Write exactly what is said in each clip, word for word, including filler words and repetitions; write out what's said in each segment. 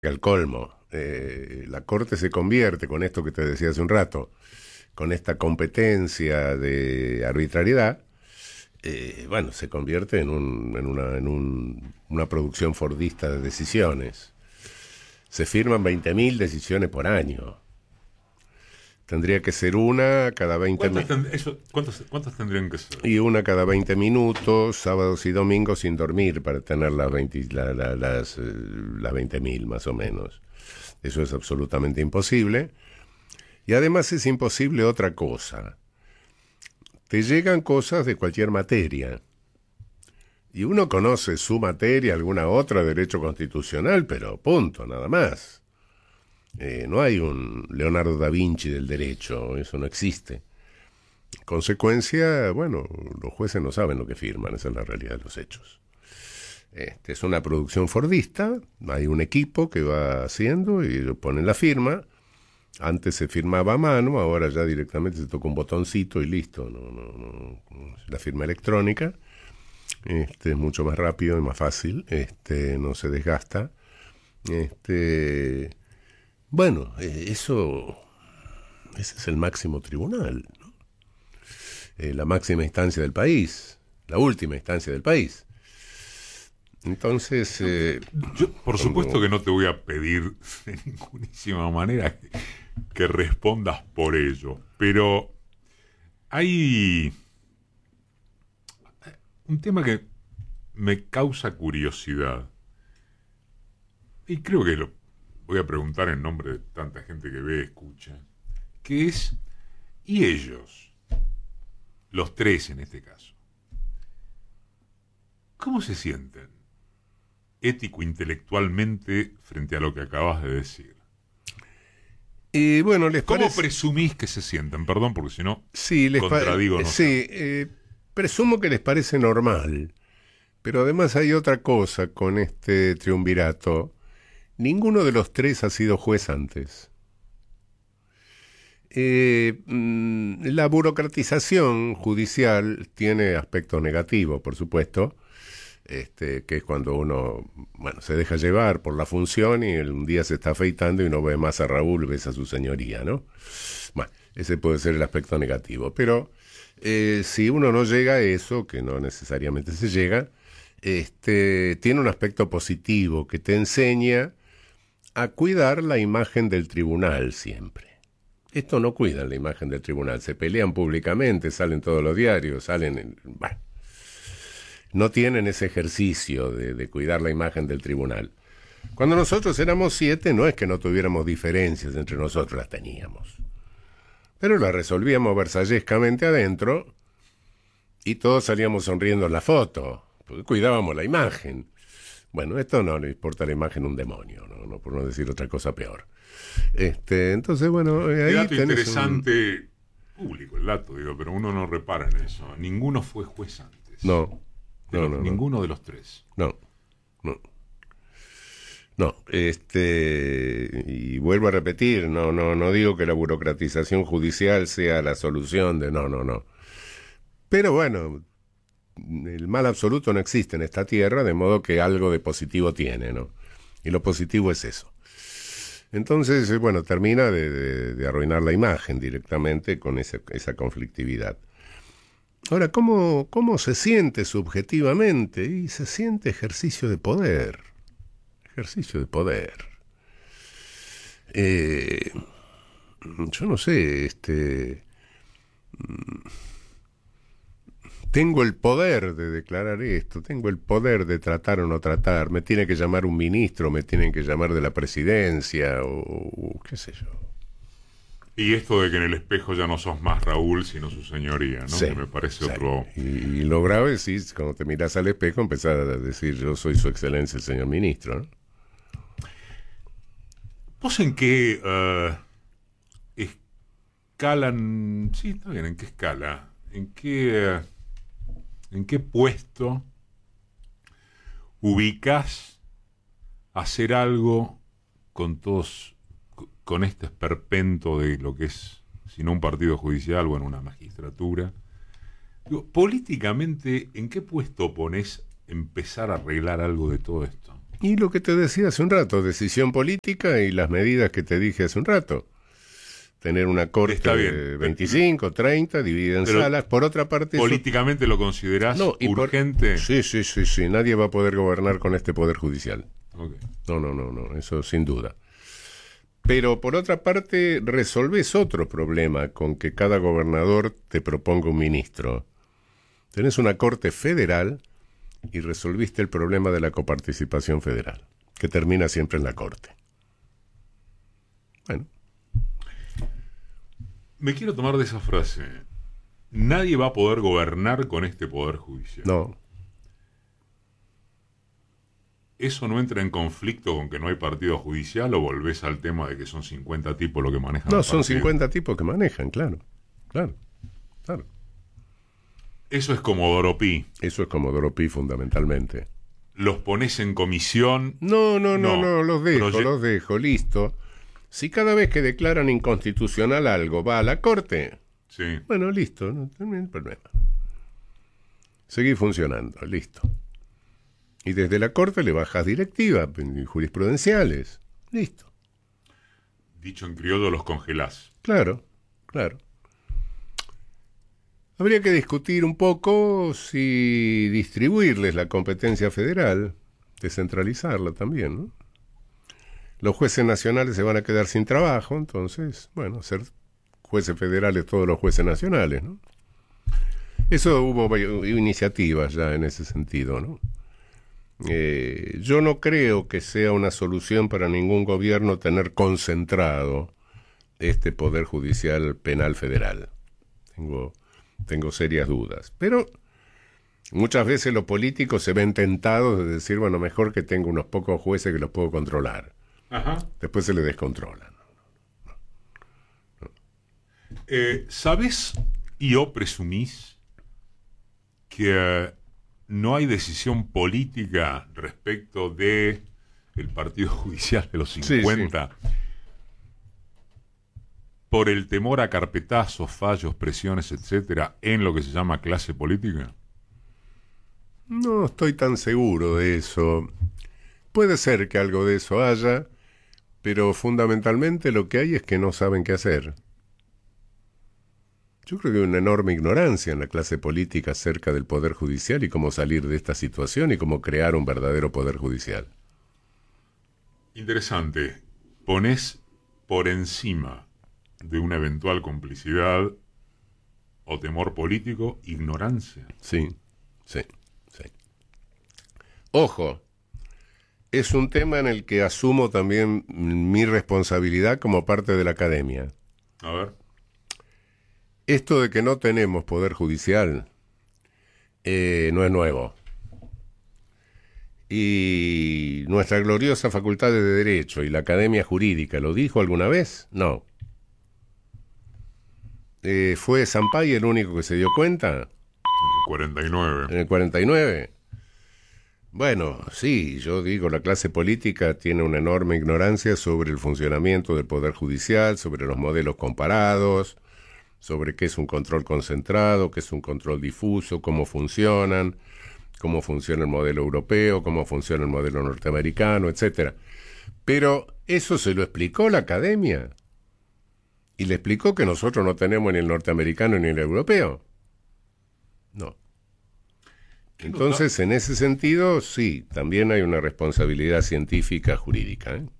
al colmo. Eh, la Corte se convierte, con esto que te decía hace un rato, con esta competencia de arbitrariedad, eh, bueno, se convierte en, un, en, una, en un, una producción fordista de decisiones. Se firman veinte mil decisiones por año. Tendría que ser una cada veinte minutos. ¿Cuántas, ¿Cuántas tendrían que ser? Y una cada veinte minutos, sábados y domingos sin dormir, para tener las veinte, la, la, las, las veinte mil más o menos. Eso es absolutamente imposible. Y además es imposible otra cosa. Te llegan cosas de cualquier materia. Y uno conoce su materia, alguna otra, derecho constitucional, pero punto, nada más. Eh, no hay un Leonardo da Vinci del derecho, eso no existe. En consecuencia, bueno, los jueces no saben lo que firman, esa es la realidad de los hechos. Este, es una producción fordista, hay un equipo que va haciendo y ponen la firma. Antes se firmaba a mano, ahora ya directamente se toca un botoncito y listo, no, no, no, la firma electrónica. Este, es mucho más rápido y más fácil, este, no se desgasta. Este... Bueno, eh, eso, ese es el máximo tribunal, ¿no? Eh, la máxima instancia del país, la última instancia del país. Entonces... Eh, Yo, por supuesto como... que no te voy a pedir de ningunísima manera que, que respondas por ello, pero hay un tema que me causa curiosidad, y creo que lo voy a preguntar en nombre de tanta gente que ve, escucha, que es, ¿y ellos, los tres en este caso, cómo se sienten ético-intelectualmente frente a lo que acabas de decir? Y bueno, les ¿Cómo parece... presumís que se sienten? Perdón, porque si no, sí, les contradigo. Pa... No sí, eh, presumo que les parece normal, pero además hay otra cosa con este triunvirato. Ninguno de los tres ha sido juez antes. Eh, la burocratización judicial tiene aspectos negativos, por supuesto, este, que es cuando uno, bueno, se deja llevar por la función y un día se está afeitando y no ve más a Raúl, ves a su señoría, ¿no? Bueno, ese puede ser el aspecto negativo, pero eh, si uno no llega a eso, que no necesariamente se llega, este, tiene un aspecto positivo que te enseña a cuidar la imagen del tribunal siempre. Esto no cuidan la imagen del tribunal, se pelean públicamente, salen todos los diarios, salen... En, bueno, no tienen ese ejercicio de, de cuidar la imagen del tribunal. Cuando nosotros éramos siete, no es que no tuviéramos diferencias entre nosotros, las teníamos. Pero las resolvíamos versallescamente adentro y todos salíamos sonriendo en la foto, porque cuidábamos la imagen. Bueno, esto no le importa la imagen un demonio, no, no por no decir otra cosa peor. Este, entonces, bueno, ahí el dato interesante, un... público el dato, digo, pero uno no repara en eso. Ninguno fue juez antes. No, no, los, no. Ninguno no. de los tres. No, no. No, este, y vuelvo a repetir, no, no, no digo que la burocratización judicial sea la solución de, no, no, no. Pero bueno, el mal absoluto no existe en esta tierra, de modo que algo de positivo tiene, ¿no? Y lo positivo es eso. Entonces, bueno, termina de, de, de arruinar la imagen directamente con esa, esa conflictividad. Ahora, ¿cómo, ¿cómo se siente subjetivamente? Y se siente ejercicio de poder. Ejercicio de poder. Eh, yo no sé, este... Tengo el poder de declarar esto, tengo el poder de tratar o no tratar, me tiene que llamar un ministro, me tienen que llamar de la presidencia, o, o qué sé yo. Y esto de que en el espejo ya no sos más Raúl, sino su señoría, ¿no? Sí, que me parece sí. otro... Y, y lo grave es, sí, cuando te miras al espejo, empezar a decir, yo soy su excelencia el señor ministro, ¿no? ¿Vos en qué uh, escala? Sí, está bien, ¿en qué escala? ¿En qué... Uh, ¿En qué puesto ubicás hacer algo con todos, con este esperpento de lo que es, si no un partido judicial, bueno, una magistratura? Digo, políticamente, ¿en qué puesto ponés empezar a arreglar algo de todo esto? Y lo que te decía hace un rato, decisión política y las medidas que te dije hace un rato. Tener una corte de veinticinco, treinta, dividida en Pero salas. Por otra parte... ¿Políticamente eso... lo considerás no, urgente? Por... Sí, sí, sí, sí. Nadie va a poder gobernar con este poder judicial. Okay. No, no, no, no. Eso sin duda. Pero por otra parte, resolvés otro problema con que cada gobernador te proponga un ministro. Tenés una corte federal y resolviste el problema de la coparticipación federal, que termina siempre en la corte. Bueno. Me quiero tomar de esa frase. Nadie va a poder gobernar con este poder judicial. No. ¿Eso no entra en conflicto con que no hay partido judicial o volvés al tema de que son cincuenta tipos los que manejan? No, son cincuenta tipos que manejan, claro. Claro, claro. Eso es Comodoro Pi. Eso es Comodoro Pi fundamentalmente. ¿Los pones en comisión? No, no, no, no, no los dejo, Proye- los dejo, listo. Si cada vez que declaran inconstitucional algo va a la corte, sí. Bueno, listo, no hay problema. Seguí funcionando, listo. Y desde la corte le bajas directivas jurisprudenciales, listo. Dicho en criollo, los congelás. Claro, claro. Habría que discutir un poco si distribuirles la competencia federal, descentralizarla también, ¿no? Los jueces nacionales se van a quedar sin trabajo, entonces, bueno, ser jueces federales todos los jueces nacionales, ¿no? Eso hubo iniciativas ya en ese sentido, ¿no? Eh, yo no creo que sea una solución para ningún gobierno tener concentrado este poder judicial penal federal. Tengo, tengo serias dudas. Pero muchas veces los políticos se ven tentados de decir, bueno, mejor que tengo unos pocos jueces que los puedo controlar. Ajá. Después se le descontrolan. Eh, ¿Sabes y o presumís que uh, no hay decisión política respecto de el partido judicial de los cincuenta sí, sí. por el temor a carpetazos, fallos, presiones, etcétera, en lo que se llama clase política? No estoy tan seguro de eso. Puede ser que algo de eso haya, pero fundamentalmente lo que hay es que no saben qué hacer. Yo creo que hay una enorme ignorancia en la clase política acerca del poder judicial y cómo salir de esta situación y cómo crear un verdadero poder judicial. Interesante. Pones por encima de una eventual complicidad o temor político ignorancia. Sí, sí, sí. Ojo. Es un tema en el que asumo también mi responsabilidad como parte de la academia. A ver. Esto de que no tenemos poder judicial eh, no es nuevo. Y nuestra gloriosa Facultad de Derecho y la Academia Jurídica, ¿lo dijo alguna vez? No. Eh, ¿Fue Sampay el único que se dio cuenta? En el cuarenta y nueve. En el cuarenta y nueve. Bueno, sí, yo digo, la clase política tiene una enorme ignorancia sobre el funcionamiento del Poder Judicial, sobre los modelos comparados, sobre qué es un control concentrado, qué es un control difuso, cómo funcionan, cómo funciona el modelo europeo, cómo funciona el modelo norteamericano, etcétera. Pero eso se lo explicó la academia. Y le explicó que nosotros no tenemos ni el norteamericano ni el europeo. No. Entonces, en ese sentido, sí, también hay una responsabilidad científica jurídica, ¿eh?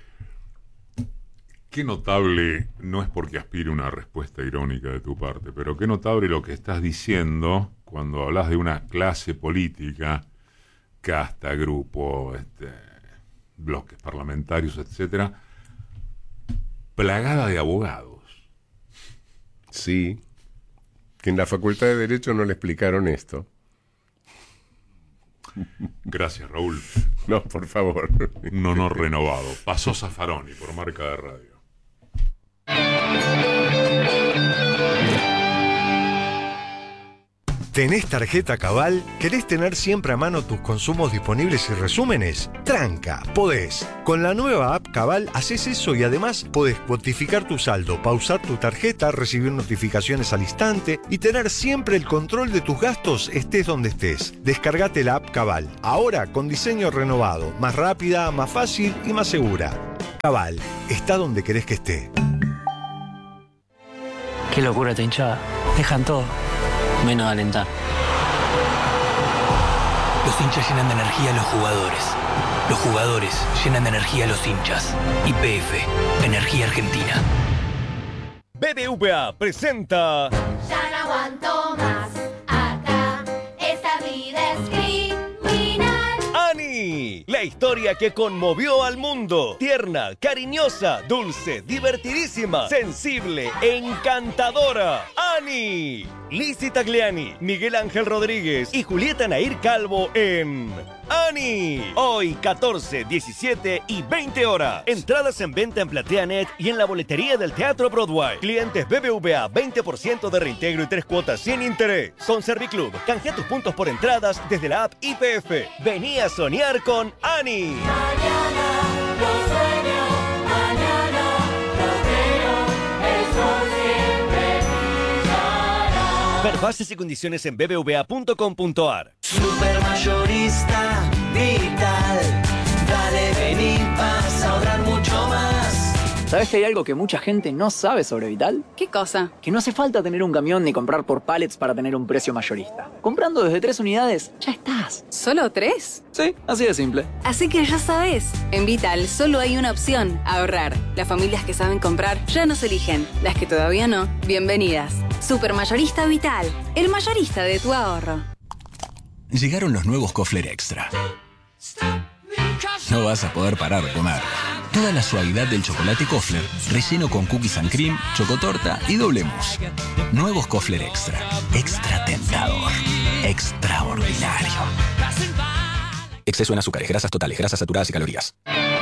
Qué notable, no es porque aspire una respuesta irónica de tu parte, pero qué notable lo que estás diciendo cuando hablas de una clase política, casta, grupo, este, bloques parlamentarios, etcétera, plagada de abogados. Sí, que en la Facultad de Derecho no le explicaron esto. Gracias, Raúl. No, por favor. Un honor renovado. Pasó Zaffaroni por Marca de Radio. ¿Tenés tarjeta Cabal? ¿Querés tener siempre a mano tus consumos disponibles y resúmenes? Tranca, podés. Con la nueva app Cabal haces eso y además podés cuantificar tu saldo, pausar tu tarjeta, recibir notificaciones al instante y tener siempre el control de tus gastos estés donde estés. Descargate la app Cabal, ahora con diseño renovado, más rápida, más fácil y más segura. Cabal, está donde querés que esté. Qué locura esta hinchada. Dejan todo, menos alentar. Los hinchas llenan de energía a los jugadores. Los jugadores llenan de energía a los hinchas. Y P F, Energía Argentina. B B V A presenta... Ya no aguanto más, acá, esta vida es criminal. ¡Ani! La historia que conmovió al mundo. Tierna, cariñosa, dulce, divertidísima, sensible, encantadora. ¡Ani! Lizzy Tagliani, Miguel Ángel Rodríguez y Julieta Nair Calvo en... ¡Ani! Hoy, catorce, diecisiete y veinte horas. Entradas en venta en PlateaNet y en la boletería del Teatro Broadway. Clientes B B V A, veinte por ciento de reintegro y tres cuotas sin interés. Con Serviclub, canjea tus puntos por entradas desde la app I P F. Vení a soñar con Ani. Mañana lo sueño, mañana lo creo, el sol siempre brillará. Ver bases y condiciones en b b v a punto com punto a r. Supermayorista Vital. Dale, vení, vas a ahorrar mucho más. ¿Sabes que hay algo que mucha gente no sabe sobre Vital? ¿Qué cosa? Que no hace falta tener un camión ni comprar por pallets para tener un precio mayorista. Comprando desde tres unidades, ya estás. ¿Solo tres? Sí, así de simple. Así que ya sabes, en Vital solo hay una opción, ahorrar. Las familias que saben comprar ya nos eligen. Las que todavía no, bienvenidas. Supermayorista Vital, el mayorista de tu ahorro. Llegaron los nuevos Kofler Extra. No vas a poder parar de comer. Toda la suavidad del chocolate Kofler, relleno con cookies and cream, chocotorta y doble mousse. Nuevos Kofler Extra. Extra tentador. Extraordinario. Exceso en azúcares, grasas totales, grasas saturadas y calorías.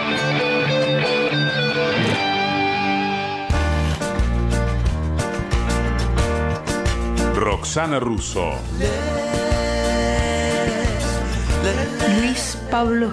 Roxana Russo. Luis Pablo